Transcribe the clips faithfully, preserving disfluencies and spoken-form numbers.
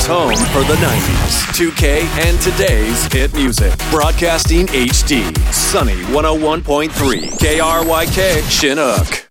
America's home for the nineties, two K, and today's hit music. Broadcasting H D. Sunny one oh one point three. K R Y K, Chinook.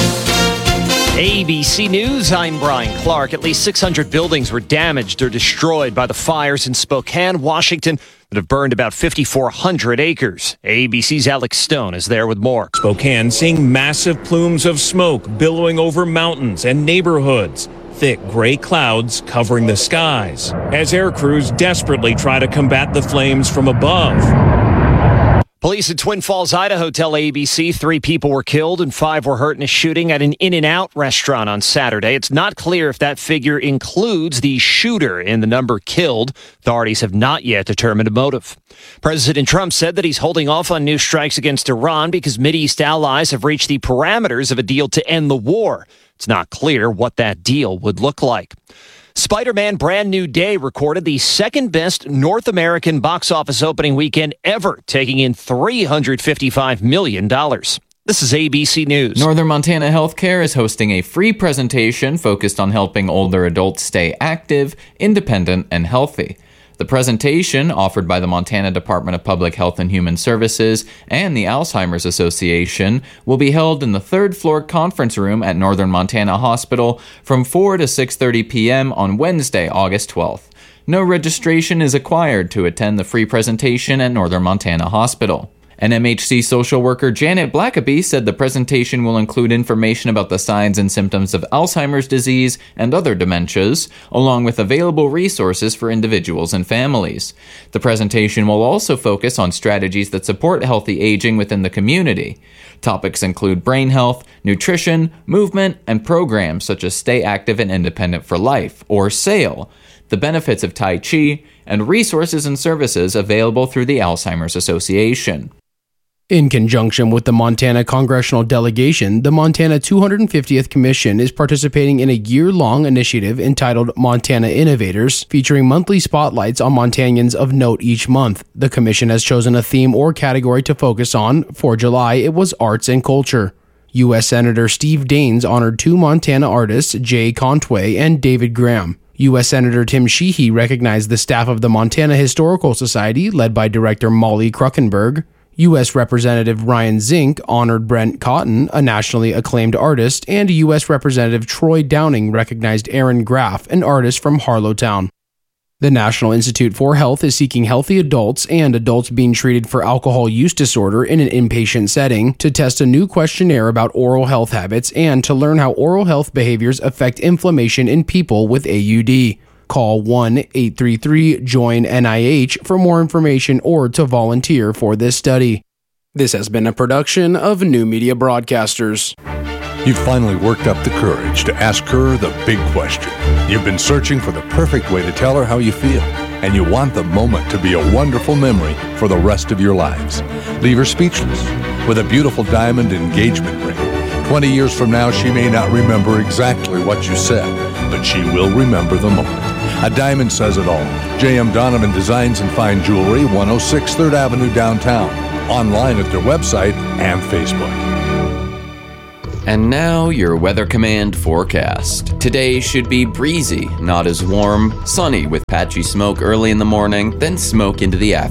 A B C News, I'm Brian Clark. At least six hundred buildings were damaged or destroyed by the fires in Spokane, Washington, that have burned about five thousand four hundred acres. A B C's Alex Stone is there with more. Spokane seeing massive plumes of smoke billowing over mountains and neighborhoods. Thick gray clouds covering the skies as air crews desperately try to combat the flames from above. Police in Twin Falls, Idaho tell A B C three people were killed and five were hurt in a shooting at an In-N-Out restaurant on Saturday. It's not clear if that figure includes the shooter in the number killed. Authorities have not yet determined a motive. President Trump said that he's holding off on new strikes against Iran because Mideast allies have reached the parameters of a deal to end the war. It's not clear what that deal would look like. Spider-Man Brand New Day recorded the second best North American box office opening weekend ever, taking in three hundred fifty-five million dollars. This is A B C News. Northern Montana Healthcare is hosting a free presentation focused on helping older adults stay active, independent, and healthy. The presentation, offered by the Montana Department of Public Health and Human Services and the Alzheimer's Association, will be held in the third floor conference room at Northern Montana Hospital from four to six thirty p.m. on Wednesday, August twelfth. No registration is acquired to attend the free presentation at Northern Montana Hospital. N M H C social worker Janet Blackaby said the presentation will include information about the signs and symptoms of Alzheimer's disease and other dementias, along with available resources for individuals and families. The presentation will also focus on strategies that support healthy aging within the community. Topics include brain health, nutrition, movement, and programs such as Stay Active and Independent for Life, or SAIL, the benefits of Tai Chi, and resources and services available through the Alzheimer's Association. In conjunction with the Montana Congressional Delegation, the Montana two hundred fiftieth Commission is participating in a year-long initiative entitled Montana Innovators, featuring monthly spotlights on Montanians of note each month. The Commission has chosen a theme or category to focus on. For July, it was arts and culture. U S Senator Steve Daines honored two Montana artists, Jay Contway and David Graham. U S Senator Tim Sheehy recognized the staff of the Montana Historical Society, led by director Molly Kruckenberg. U S Representative Ryan Zink honored Brent Cotton, a nationally acclaimed artist, and U S Representative Troy Downing recognized Aaron Graff, an artist from Harlowtown. The National Institute for Health is seeking healthy adults and adults being treated for alcohol use disorder in an inpatient setting to test a new questionnaire about oral health habits and to learn how oral health behaviors affect inflammation in people with A U D. Call one eight three three join N I H for more information or to volunteer for this study. This has been a production of New Media Broadcasters. You've finally worked up the courage to ask her the big question. You've been searching for the perfect way to tell her how you feel, and you want the moment to be a wonderful memory for the rest of your lives. Leave her speechless with a beautiful diamond engagement ring. Twenty years from now, she may not remember exactly what you said, but she will remember the moment. A diamond says it all. J M Donovan Designs and Fine Jewelry, one oh six third Avenue downtown. Online at their website and Facebook. And now your Weather Command forecast. Today should be breezy, not as warm, sunny with patchy smoke early in the morning, then smoke into the afternoon.